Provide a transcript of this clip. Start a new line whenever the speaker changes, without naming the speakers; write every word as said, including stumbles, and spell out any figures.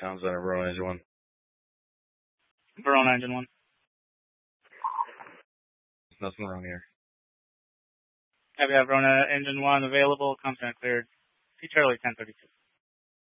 Town Center, Verona Engine one.
Verona Engine one.
There's nothing wrong here.
Have you have Verona Engine one available? Content cleared. See Charlie ten thirty-two.